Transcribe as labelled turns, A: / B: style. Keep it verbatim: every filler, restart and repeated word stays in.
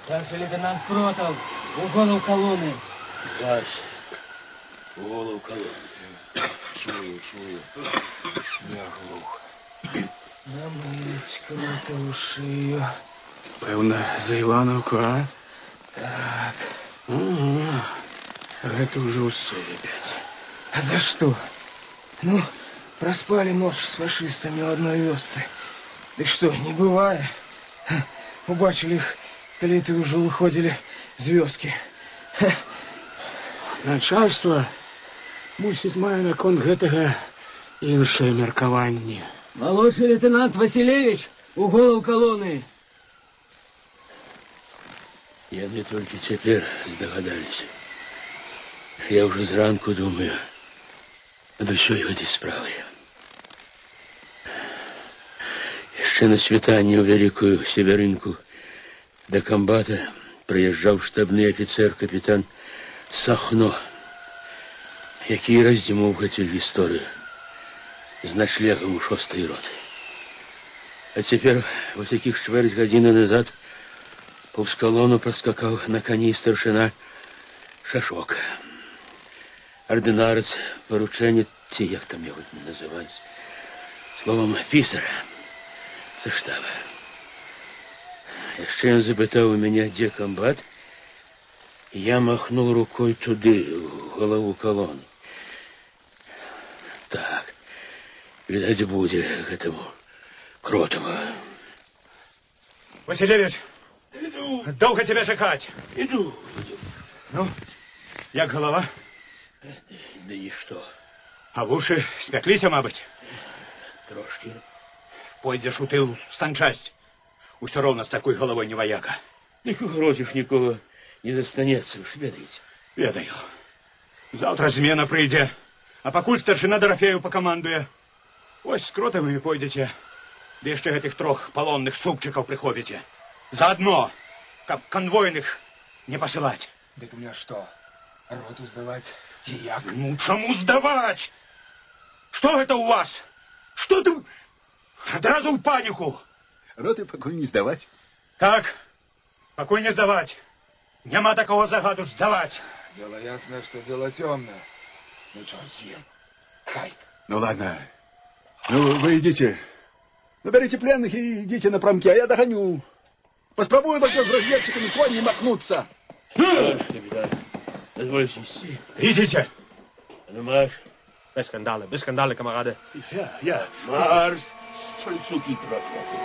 A: Старший лейтенант Кротов, у голову колонны.
B: Вась, у голову колонны. Чую, чую. Я глух.
A: Намыть Кротову шию.
B: Певно, за Івановку, а?
A: Так.
B: Угу. Это уже усы, ребят.
A: А за что? Ну, проспали ночь с фашистами у одной вёсцы. Да что, не бывает. Убачили их, коли ты уже выходили з вёски.
B: Начальство мусить мае наконт гэтага іншае меркаванне.
A: Молодший лейтенант Василевич, у голову колонны.
C: Яны толькі цяпер здагадаліся. Я ўжо зранку думаю над усёй гэтай справай. Яшчэ на світанні ў вялікую севярынку да камбата прыязджаў штабны афіцэр капітан Сахно, які раздзімуў гэтую гісторыю з начлегам у шостай роты. А цяпер, вось якіх чвэрць гадзіны назад, паўз калону праскакаў на кані старшына Шашок. Ардынарац, паручэнец, ці як там яго называюць. Словам, пісар са штаба. Яшчэ ён запытаў у мяне, дзе камбат, і я махнуў рукой туды, у галаву калоны. Так, відаць, будзе гэтаму Кротову.
D: Василевич,
C: Иду.
D: долго тебя чекать?
C: Иду.
D: Ну, як голова?
C: Да ничто.
D: А вуши спяклися, мабыть?
C: Трошки.
D: Пойдешь у тыл в санчасть. Усё роўна з такой головой не вояка.
C: Дык у гроців нікого не застанецца, уж ведаеце.
D: Ведаю. Завтра змена прыйдзе. А пакуль старшына Дорофею пакамандуе. Ось з Кротавымі пойдзеце. Ды яшчэ гэтых трох палонных супчыкаў прыхопіце. Заодно, каб конвойных не посылать.
E: Дык мне что, роту сдавать? Ці як?
D: Ну, чему сдавать? Что это у вас? Что ты одразу в панику?
E: Роты покуль не сдавать.
D: Так, покуль не сдавать. Нема такого загаду сдавать.
E: Дело ясное, что дело темное. Ну, черт с ним. Хай.
F: Ну, ладно. Ну, вы идите. Наберите пленных и идите на промки, а я догоню. Поспробую только с разведчиками конь не махнуться.
C: Товарищ капитан, дозвольте идти.
D: Идите.
C: Ну, марш.
D: Без скандала, без скандала, камарады.
C: Я, я. Марш. Шальцуки проклятые.